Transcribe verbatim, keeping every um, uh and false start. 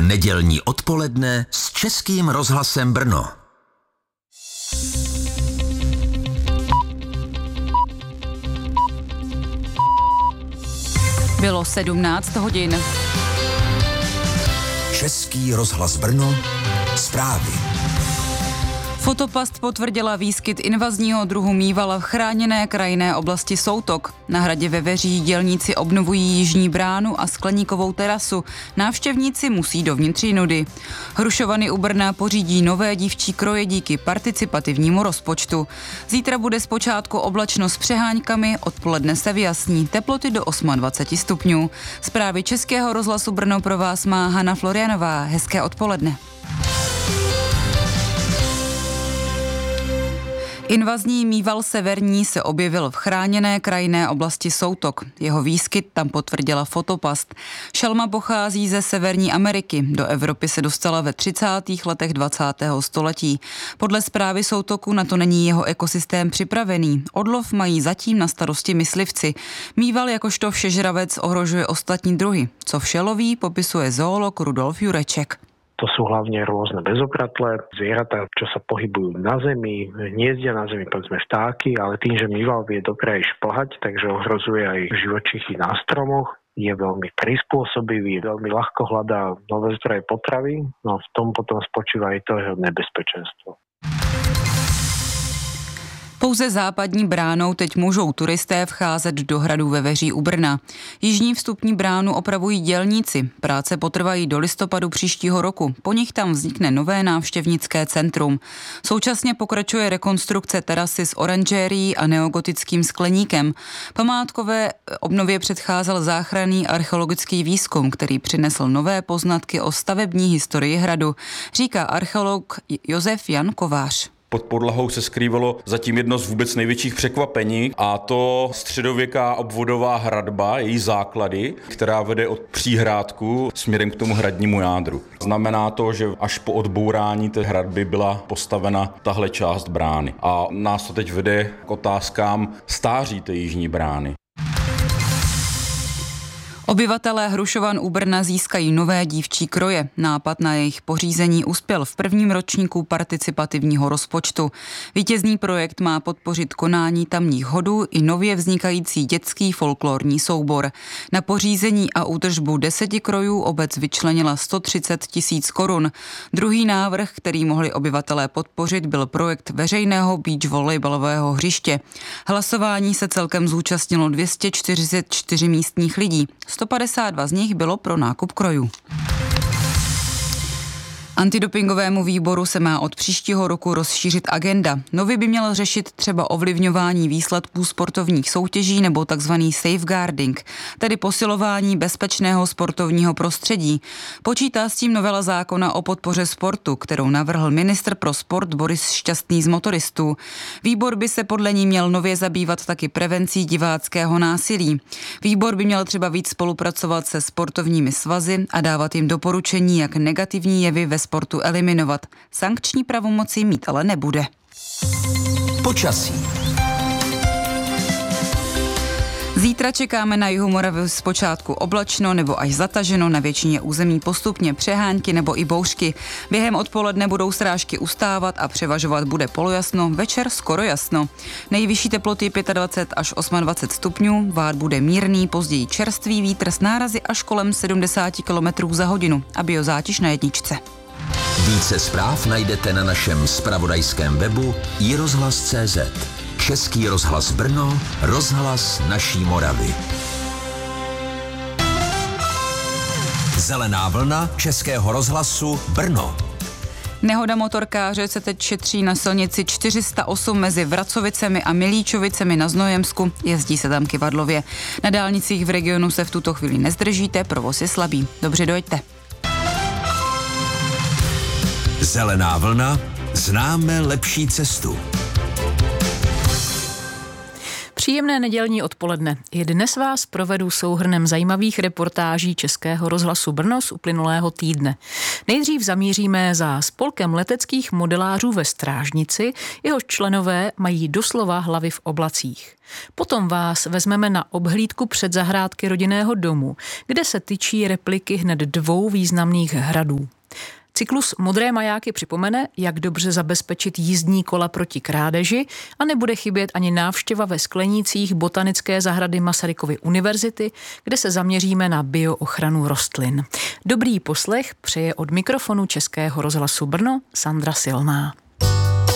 Nedělní odpoledne s Českým rozhlasem Brno. Bylo sedmnáct hodin. Český rozhlas Brno, zprávy. Fotopast potvrdila výskyt invazního druhu mývala v chráněné krajinné oblasti Soutok. Na hradě Veveří dělníci obnovují jižní bránu a skleníkovou terasu. Návštěvníci musí dovnitř nudy. Hrušovany u Brna pořídí nové dívčí kroje díky participativnímu rozpočtu. Zítra bude zpočátku oblačno s přeháňkami, odpoledne se vyjasní, teploty do dvacet osm stupňů. Zprávy Českého rozhlasu Brno pro vás má Hana Florianová. Hezké odpoledne. Invazní mýval severní se objevil v chráněné krajinné oblasti Soutok. Jeho výskyt tam potvrdila Fotopast. Šelma pochází ze Severní Ameriky. Do Evropy se dostala ve třicátých letech dvacátého století. Podle zprávy Soutoku na to není jeho ekosystém připravený. Odlov mají zatím na starosti myslivci. Mýval jakožto všežravec ohrožuje ostatní druhy. Co vše loví, popisuje zoolog Rudolf Jureček. To sú hlavne rôzne bezobratlé zvieratá, čo sa pohybujú na zemi, hniezdia na zemi, povedzme vtáky, ale tým, že mýval vie do kraji šplhať, takže ohrozuje aj živočichy na stromoch, je veľmi prispôsobivý, veľmi ľahko hľadá nové zdroje potravy, no v tom potom spočíva aj to jeho nebezpečenstvo. Pouze západní bránou teď můžou turisté vcházet do hradu Veveří u Brna. Jižní vstupní bránu opravují dělníci. Práce potrvají do listopadu příštího roku. Po nich tam vznikne nové návštěvnické centrum. Současně pokračuje rekonstrukce terasy s oranžérií a neogotickým skleníkem. Památkové obnově předcházel záchranný archeologický výzkum, který přinesl nové poznatky o stavební historii hradu, říká archeolog Josef Jan Kovář. Pod podlahou se skrývalo zatím jedno z vůbec největších překvapení, a to středověká obvodová hradba, její základy, která vede od příhrádku směrem k tomu hradnímu jádru. Znamená to, že až po odbourání té hradby byla postavena tahle část brány. A nás to teď vede k otázkám stáří té jižní brány. Obyvatelé Hrušovan u Brna získají nové dívčí kroje. Nápad na jejich pořízení uspěl v prvním ročníku participativního rozpočtu. Vítězný projekt má podpořit konání tamních hodů i nově vznikající dětský folklorní soubor. Na pořízení a údržbu deseti krojů obec vyčlenila sto třicet tisíc korun. Druhý návrh, který mohli obyvatelé podpořit, byl projekt veřejného beach volejbalového hřiště. Hlasování se celkem zúčastnilo dvě stě čtyřicet čtyři místních lidí. sto padesát dva z nich bylo pro nákup krojů. Antidopingovému výboru se má od příštího roku rozšířit agenda. Nově by měl řešit třeba ovlivňování výsledků sportovních soutěží nebo takzvaný safeguarding, tedy posilování bezpečného sportovního prostředí. Počítá s tím novela zákona o podpoře sportu, kterou navrhl ministr pro sport Boris Šťastný z Motoristů. Výbor by se podle ní měl nově zabývat taky prevencí diváckého násilí. Výbor by měl třeba víc spolupracovat se sportovními svazy a dávat jim doporučení, jak negativní jevy ve sportu eliminovat. Sankční pravomoci mít ale nebude. Počasí. Zítra čekáme na jihu Moravy zpočátku oblačno nebo až zataženo, na většině území postupně přehánky nebo i bouřky. Během odpoledne budou srážky ustávat a převažovat bude polojasno, večer skoro jasno. Nejvyšší teploty dvacet pět až dvacet osm stupňů, vát bude mírný, později čerstvý vítr s nárazy až kolem sedmdesát kilometrů za hodinu a biozátěž na jedničce. Více zpráv najdete na našem zpravodajském webu i rozhlas tečka cé zet. Český rozhlas Brno, rozhlas naší Moravy. Zelená vlna Českého rozhlasu Brno. Nehoda motorkáře se teď šetří na silnici čtyři sta osm mezi Vracovicemi a Milíčovicemi na Znojemsku. Jezdí se tam kyvadlově. Na dálnicích v regionu se v tuto chvíli nezdržíte, provoz je slabý. Dobře dojďte. Zelená vlna, známe lepší cestu. Příjemné nedělní odpoledne. I dnes vás provedu souhrnem zajímavých reportáží Českého rozhlasu Brno z uplynulého týdne. Nejdřív zamíříme za spolkem leteckých modelářů ve Strážnici, jehož členové mají doslova hlavy v oblacích. Potom vás vezmeme na obhlídku před zahrádky rodinného domu, kde se tyčí repliky hned dvou významných hradů. Cyklus Modré majáky připomene, jak dobře zabezpečit jízdní kola proti krádeži a nebude chybět ani návštěva ve sklenících botanické zahrady Masarykovy univerzity, kde se zaměříme na bioochranu rostlin. Dobrý poslech přeje od mikrofonu Českého rozhlasu Brno Sandra Silná.